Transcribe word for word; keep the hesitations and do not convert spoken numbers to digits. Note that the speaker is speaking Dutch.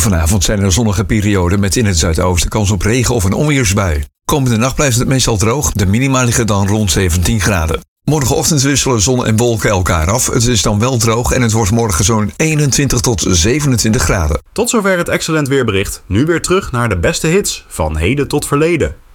Vanavond zijn er zonnige perioden met in het zuidoosten kans op regen of een onweersbui. Komende nacht blijft het meestal droog. De minima liggen dan rond zeventien graden. Morgenochtend wisselen zon en wolken elkaar af. Het is dan wel droog en het wordt morgen zo'n eenentwintig tot zevenentwintig graden. Tot zover het Excellent Weerbericht. Nu weer terug naar de beste hits van heden tot verleden.